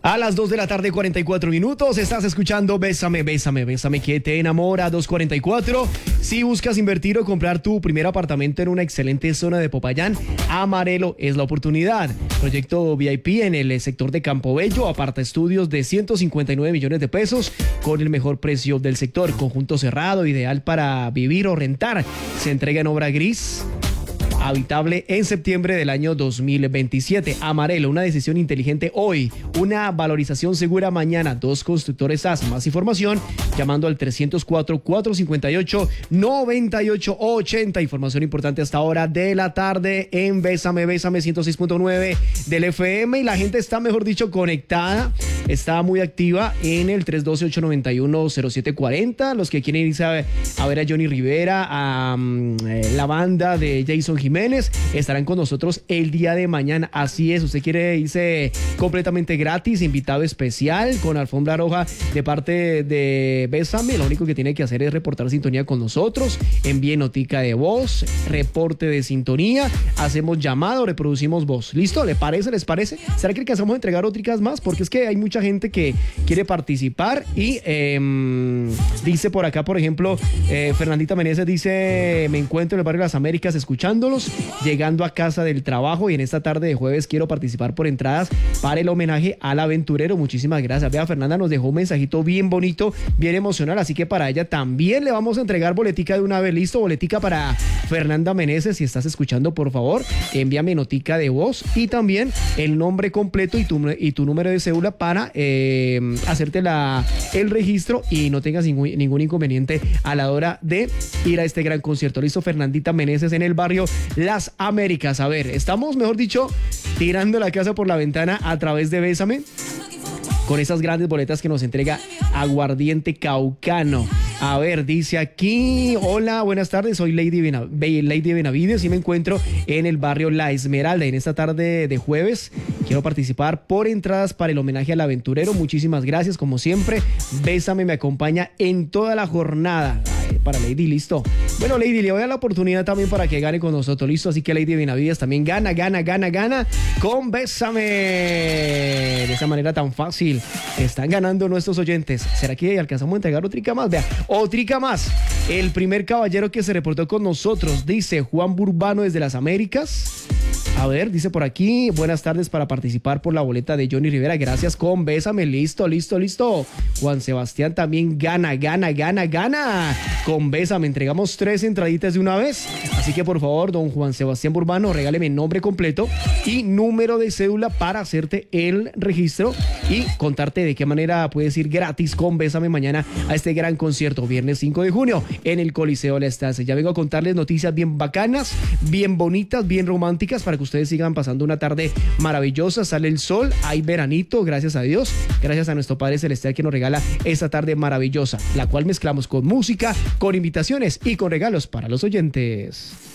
A las 2 de la tarde, 44 minutos, estás escuchando Bésame, Bésame, Bésame, que te enamora, 2:44. Si buscas invertir o comprar tu primer apartamento en una excelente zona de Popayán, Amarelo es la oportunidad. Proyecto VIP en el sector de Campo Bello, aparta estudios de 159 millones de pesos con el mejor precio del sector. Conjunto cerrado, ideal para vivir o rentar. Se entrega en obra gris, habitable en septiembre del año 2027. Amarelo, una decisión inteligente hoy, una valorización segura mañana. Dos constructores hacen más información llamando al 304-458-9880. Información importante hasta ahora de la tarde en Bésame, Bésame 106.9 del FM. Y la gente está, mejor dicho, conectada, está muy activa en el 312-891-0740. Los que quieren irse a ver a Johnny Rivera, a la banda de Jason Jiménez, estarán con nosotros el día de mañana. Así es, usted quiere irse completamente gratis, invitado especial con alfombra roja de parte de Bésame. Lo único que tiene que hacer es reportar sintonía con nosotros, envíe notica de voz, reporte de sintonía, hacemos llamado, reproducimos voz. ¿Listo? ¿Le parece? ¿Les parece? ¿Será que alcanzamos a entregar otricas más? Porque es que hay mucha gente que quiere participar y dice por acá, por ejemplo, Fernandita Meneses dice: me encuentro en el barrio de las Américas escuchándolos, llegando a casa del trabajo, y en esta tarde de jueves quiero participar por entradas para el homenaje al aventurero. Muchísimas gracias. Vea, Fernanda nos dejó un mensajito bien bonito, bien emocional, así que para ella también le vamos a entregar boletica de una vez. Listo, boletica para Fernanda Meneses. Si estás escuchando, por favor, envíame notica de voz y también el nombre completo y tu número de cédula para hacerte el registro y no tengas ningún inconveniente a la hora de ir a este gran concierto. Listo, Fernandita Meneses en el barrio Las Américas. A ver, estamos, mejor dicho, tirando la casa por la ventana a través de Bésame con esas grandes boletas que nos entrega Aguardiente Caucano. A ver, dice aquí: hola, buenas tardes, soy Lady Benavides y me encuentro en el barrio La Esmeralda. En esta tarde de jueves quiero participar por entradas para el homenaje al aventurero. Muchísimas gracias, como siempre. Bésame me acompaña en toda la jornada. Para Lady, listo. Bueno, Lady, le voy a dar la oportunidad también para que gane con nosotros, listo. Así que Lady Benavides también gana con Bésame. De esa manera tan fácil están ganando nuestros oyentes. ¿Será que alcanzamos a entregar otrica más? Vea, otrica más. El primer caballero que se reportó con nosotros, dice Juan Burbano desde las Américas. A ver, dice por aquí: buenas tardes, para participar por la boleta de Johnny Rivera. Gracias, con Bésame. Listo. Juan Sebastián también gana. Con Bésame entregamos 3 entraditas de una vez. Así que por favor, don Juan Sebastián Burbano, regáleme nombre completo y número de cédula para hacerte el registro y contarte de qué manera puedes ir gratis con Bésame mañana a este gran concierto, viernes 5 de junio en el Coliseo La Estancia. Ya vengo a contarles noticias bien bacanas, bien bonitas, bien románticas, para que ustedes sigan pasando una tarde maravillosa. Sale el sol, hay veranito, gracias a Dios, gracias a nuestro Padre Celestial que nos regala esta tarde maravillosa, la cual mezclamos con música, con invitaciones y con regalos para los oyentes.